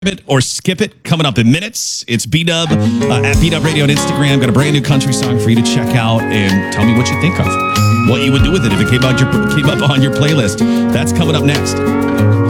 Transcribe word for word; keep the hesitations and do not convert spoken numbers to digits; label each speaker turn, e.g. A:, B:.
A: it or skip it coming up in minutes. It's B-Dub uh, at B-Dub Radio on Instagram. Got a brand new country song for you to check out and tell me what you think of. What you would do with it if it came, on your, came up on your playlist. That's coming up next.